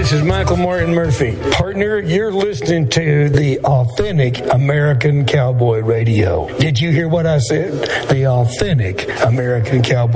This is Michael Martin Murphy. Partner, you're listening to the Authentic American Cowboy Radio. Did you hear what I said? The Authentic American Cowboy